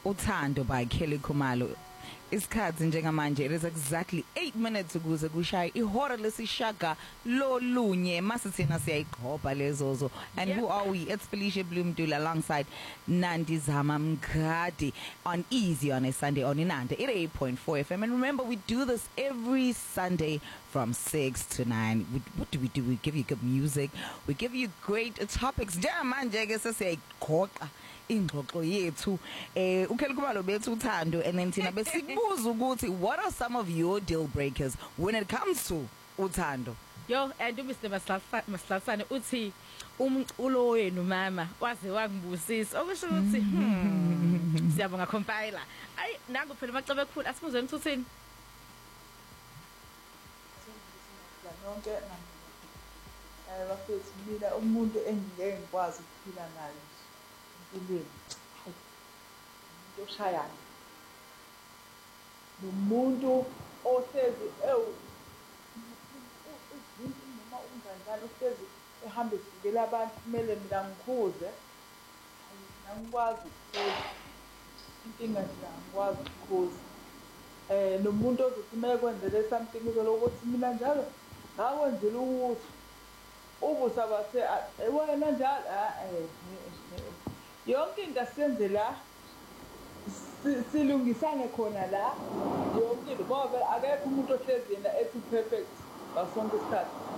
Uthando by Kelly Khumalo. Isikhathi njengamanje, it is exactly 8 minutes ukuze kushaye ihora lesishaka lolunye masithina siyayiqhopha lezozo. And who are we? It's Felicia Bloomdula alongside Nandi Zama Mgadi on Easy on a Sunday on Inanda 88.4 FM. And remember, we do this every Sunday from 6 to 9. What do? We give you good music. We give you great topics. Njengamanje ke sesiyayiqhoqa ingxoxo yethu uKelly Khumalo bethu uthando, and then thina besibuza ukuthi what are some of your deal breakers when it comes to uthando. Yo, and Mr. Maslasane uthi umculo wenu mama waze wangibusisa okusho ukuthi siyabonga compiler. Ayi nangu phela macebe ekhulu asimuzwe mthuthini. Nonke bafethu mina umuntu engike ngikwazi ukuphila naye empilweni umuntu oshayana nomuntu ohlezi noma unganjalo ohlezi ehamba esikela abantu kumele mina ngikhuze ngikwazi ukukhuza inkinga nje ngikwazi ukukhuza nomuntu ozothi mayekwenzele something uzolokuthi mina njalo ngakwenzela ukuthi ubusabathe wena njalo yonke into asiyenze la silungisane khona la yonke into ngoba akekho umuntu ohlezi yena ethi perfect ngasonke isikhathi.